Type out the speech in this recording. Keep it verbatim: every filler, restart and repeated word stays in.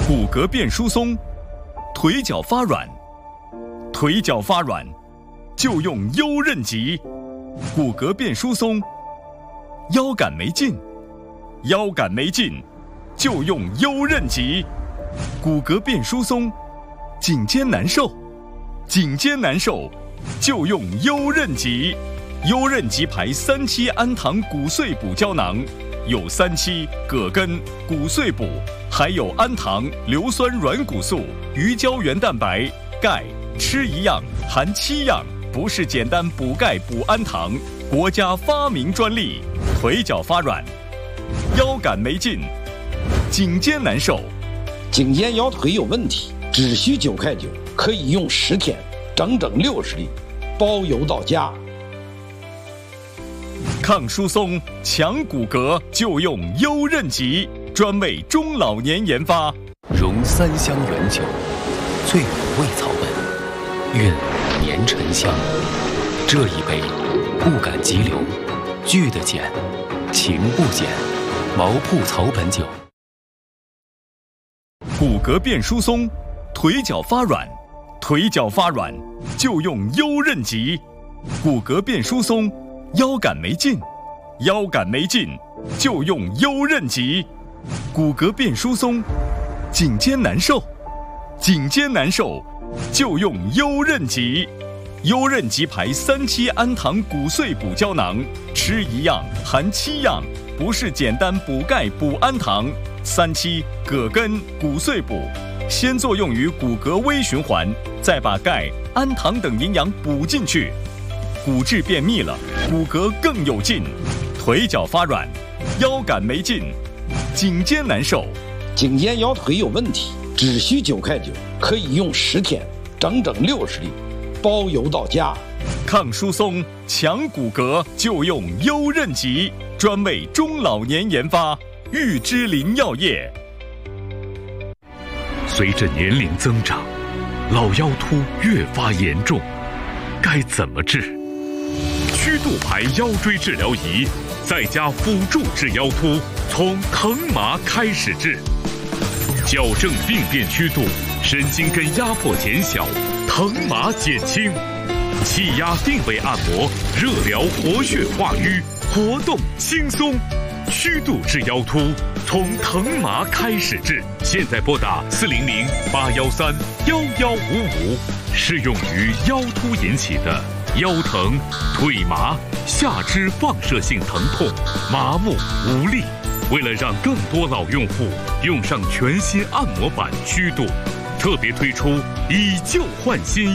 骨骼变疏松，腿脚发软，腿脚发软就用优韧脊。骨骼变疏松，腰杆没劲，腰杆没劲就用优韧脊。骨骼变疏松，颈肩难受，颈肩难受就用优韧脊。优韧脊牌三七氨糖骨碎补胶囊，有三七、葛根、骨碎补，还有氨糖、硫酸软骨素、鱼胶原蛋白、钙，吃一样含七样，不是简单补钙补氨糖，国家发明专利。腿脚发软，腰杆没劲，颈肩难受， 颈肩腰腿有问题，只需九块九，可以用十天，整整六十粒，包邮到家。 抗疏松、强骨骼就用优韧脊，专为中老年研发。 融三香原酒，醉五味草本，韵年沉香。这一杯，故感急流，聚得减，情不减。毛铺草本酒。 骨骼变疏松，腿脚发软，腿脚发软就用优韧脊。骨骼变疏松，腰杆没劲，腰杆没劲就用优韧脊。骨骼变疏松，颈肩难受，颈肩难受就用优韧脊。优韧脊牌三七氨糖骨碎补胶囊，吃一样含七样，不是简单补钙补氨糖。三七、葛根、骨碎补，先作用于骨骼微循环，再把钙、氨糖等营养补进去，骨质变密了，骨骼更有劲。腿脚发软，腰杆没劲，颈肩难受， 颈肩腰腿有问题，只需九块九，可以用十天，整整六十粒，包邮到家。 抗疏松、强骨骼就用优韧脊，专为中老年研发。玉芝林药业。 随着年龄增长，老腰突越发严重，该怎么治？曲度牌腰椎治疗仪在家辅助治腰突，从疼麻开始治，矫正病变曲度，神经根压迫减小，疼麻减轻，气压定位按摩，热疗活血化瘀，活动轻松。曲度治腰突，从疼麻开始治。现在拨打四零零八幺三幺幺五五，适用于腰突引起的腰疼、腿麻、下肢放射性疼痛、麻木无力。为了让更多老用户用上全新按摩板曲度，特别推出以旧换新。